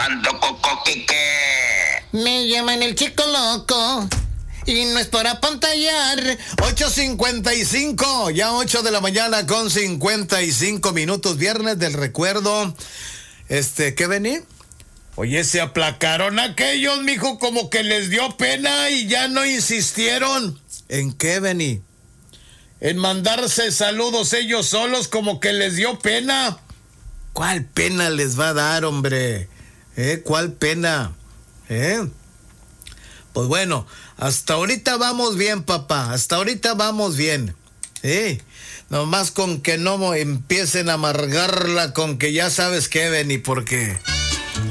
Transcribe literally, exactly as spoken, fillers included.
tanto, Coco Quique? Me llaman el chico loco y no es para apantallar. ocho cincuenta y cinco, ya ocho de la mañana con cincuenta y cinco minutos, viernes del recuerdo. Este, ¿qué vení? Oye, se aplacaron aquellos, mijo, como que les dio pena y ya no insistieron. ¿En qué vení? En mandarse saludos ellos solos, como que les dio pena. ¿Cuál pena les va a dar, hombre? ¿Eh? ¿Cuál pena? ¿Eh? Pues bueno, hasta ahorita vamos bien, papá. Hasta ahorita vamos bien. ¿Eh? Nomás con que no empiecen a amargarla, con que ya sabes qué, vení, porque...